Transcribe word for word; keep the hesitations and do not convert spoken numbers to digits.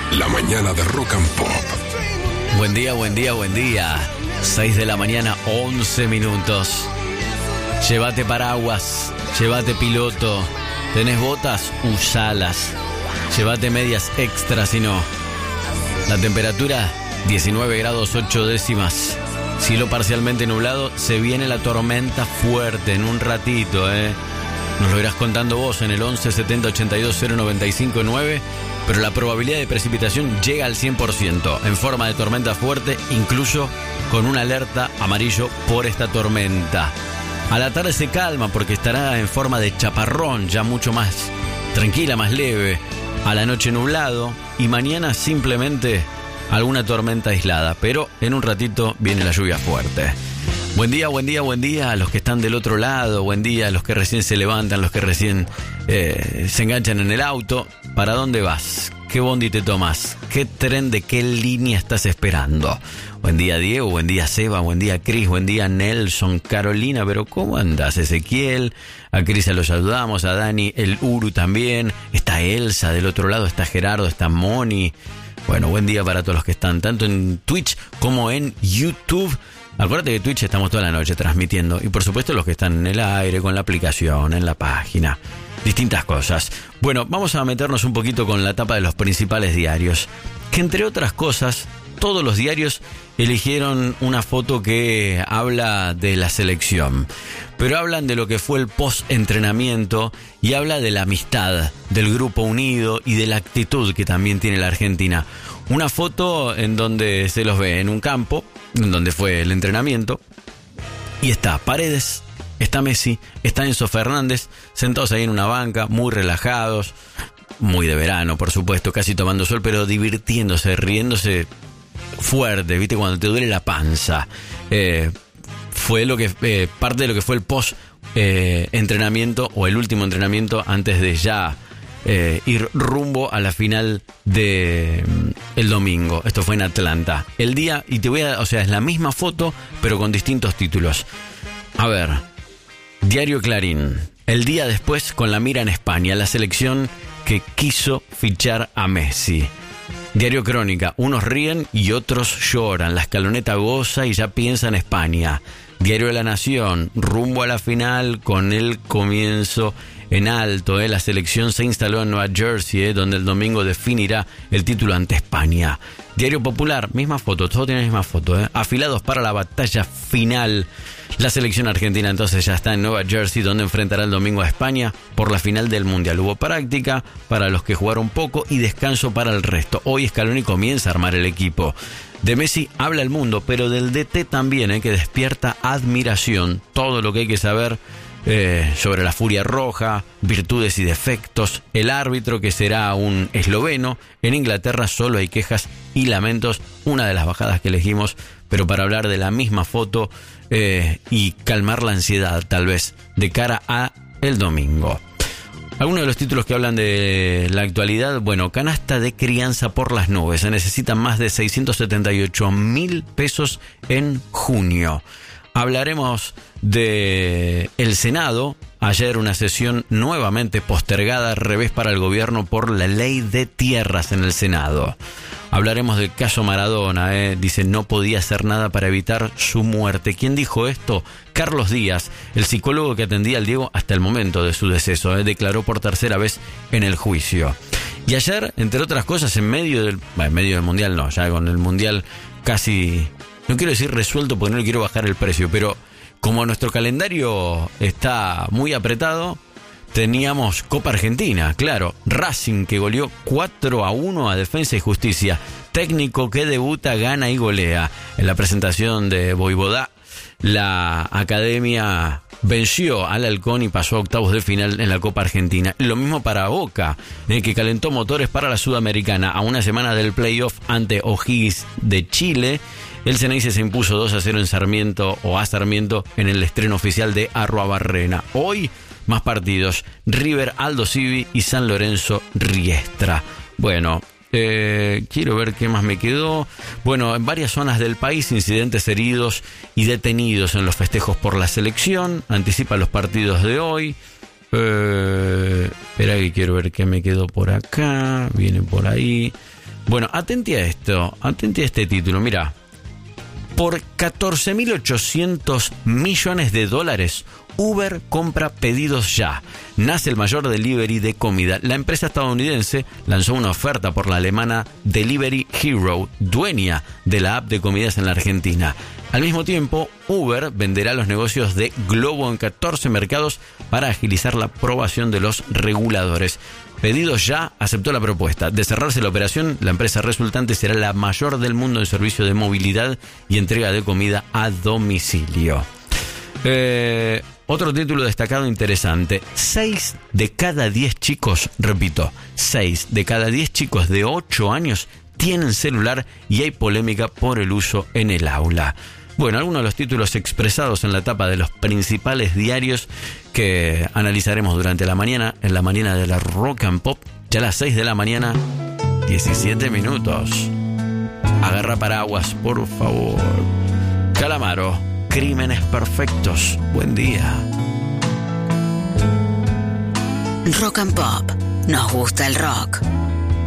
La mañana de Rock and Pop. Buen día, buen día, buen día. seis de la mañana, once minutos. Llévate paraguas, llévate piloto. ¿Tenés botas? Usalas. Llévate medias extra si no. La temperatura, diecinueve grados ocho décimas. Cielo parcialmente nublado. Se viene la tormenta fuerte en un ratito, ¿eh? Nos lo irás contando vos en el once setenta ochenta y dos cero noventa y cinco nueve. Pero la probabilidad de precipitación llega al cien por ciento en forma de tormenta fuerte, incluso con una alerta amarillo por esta tormenta. A la tarde se calma porque estará en forma de chaparrón, ya mucho más tranquila, más leve. A la noche nublado y mañana simplemente alguna tormenta aislada, pero en un ratito viene la lluvia fuerte. Buen día, buen día, buen día a los que están del otro lado, buen día a los que recién se levantan, los que recién eh, se enganchan en el auto. ¿Para dónde vas? ¿Qué bondi te tomas? ¿Qué tren de qué línea estás esperando? Buen día Diego, buen día Seba, buen día Cris, buen día Nelson, Carolina, pero ¿cómo andás? Ezequiel, a Cris lo saludamos, a Dani, el Uru también, está Elsa del otro lado, está Gerardo, está Moni. Bueno, buen día para todos los que están tanto en Twitch como en YouTube. Acuérdate que Twitch estamos toda la noche transmitiendo. Y por supuesto los que están en el aire, con la aplicación, en la página. Distintas cosas. Bueno, vamos a meternos un poquito con la tapa de los principales diarios. Que entre otras cosas, todos los diarios eligieron una foto que habla de la selección. Pero hablan de lo que fue el post-entrenamiento y habla de la amistad, del grupo unido y de la actitud que también tiene la Argentina. Una foto en donde se los ve en un campo, en donde fue el entrenamiento, y está Paredes, está Messi, está Enzo Fernández, sentados ahí en una banca, muy relajados, muy de verano, por supuesto, casi tomando sol, pero divirtiéndose, riéndose fuerte, ¿viste? Cuando te duele la panza. Eh, fue lo que eh, parte de lo que fue el post eh, entrenamiento o el último entrenamiento antes de ya Eh, ir rumbo a la final de mm, el domingo. Esto fue en Atlanta. El día, y te voy a, o sea, es la misma foto, pero con distintos títulos. A ver, Diario Clarín. El día después, con la mira en España, la selección que quiso fichar a Messi. Diario Crónica. Unos ríen y otros lloran. La escaloneta goza y ya piensa en España. Diario de la Nación. Rumbo a la final con el comienzo en alto, eh. La selección se instaló en Nueva Jersey, eh, donde el domingo definirá el título ante España. Diario Popular, misma foto, todos tienen la misma foto, eh. Afilados para la batalla final. La selección argentina entonces ya está en Nueva Jersey, donde enfrentará el domingo a España por la final del Mundial. Hubo práctica para los que jugaron poco y descanso para el resto. Hoy Scaloni comienza a armar el equipo. De Messi habla el mundo, pero del D T también, eh, que despierta admiración. Todo lo que hay que saber Eh, sobre la furia roja, virtudes y defectos, el árbitro que será un esloveno. En Inglaterra solo hay quejas y lamentos, una de las bajadas que elegimos, pero para hablar de la misma foto eh, y calmar la ansiedad tal vez de cara a el domingo. Algunos de los títulos que hablan de la actualidad, bueno, canasta de crianza por las nubes, se necesitan más de seiscientos setenta y ocho mil pesos en junio. Hablaremos de el Senado. Ayer una sesión nuevamente postergada, revés para el gobierno por la ley de tierras en el Senado. Hablaremos del caso Maradona, eh. dice no podía hacer nada para evitar su muerte. ¿Quién dijo esto? Carlos Díaz, el psicólogo que atendía al Diego hasta el momento de su deceso, eh. declaró por tercera vez en el juicio. Y ayer, entre otras cosas, en medio del, bueno, en medio del Mundial no, ya con el Mundial casi, no quiero decir resuelto porque no le quiero bajar el precio, pero como nuestro calendario está muy apretado, teníamos Copa Argentina, claro. Racing que goleó cuatro a uno a Defensa y Justicia. Técnico que debuta, gana y golea. En la presentación de Voivodá, la academia venció al Halcón y pasó a octavos de final en la Copa Argentina. Lo mismo para Boca, eh, que calentó motores para la Sudamericana a una semana del playoff ante O'Higgins de Chile. El Ceneice se impuso dos a cero en Sarmiento o a Sarmiento en el estreno oficial de Arruabarrena. Hoy más partidos: River, Aldo Civi y San Lorenzo Riestra. Bueno, eh, quiero ver qué más me quedó. Bueno, en varias zonas del país, incidentes, heridos y detenidos en los festejos por la selección. Anticipa los partidos de hoy. Eh, espera que quiero ver qué me quedó por acá. Viene por ahí. Bueno, atente a esto, atente a este título, mira. Por catorce mil ochocientos millones de dólares, Uber compra Pedidos Ya. Nace el mayor delivery de comida. La empresa estadounidense lanzó una oferta por la alemana Delivery Hero, dueña de la app de comidas en la Argentina. Al mismo tiempo, Uber venderá los negocios de Globo en catorce mercados para agilizar la aprobación de los reguladores. Pedidos Ya aceptó la propuesta. De cerrarse la operación, la empresa resultante será la mayor del mundo en servicio de movilidad y entrega de comida a domicilio. Eh, otro título destacado interesante. seis de cada diez chicos, repito, seis de cada diez chicos de ocho años tienen celular y hay polémica por el uso en el aula. Bueno, algunos de los títulos expresados en la tapa de los principales diarios que analizaremos durante la mañana, en la mañana de la Rock and Pop, ya a las seis de la mañana, diecisiete minutos. Agarra paraguas, por favor. Calamaro, Crímenes Perfectos. Buen día. Rock and Pop. Nos gusta el rock.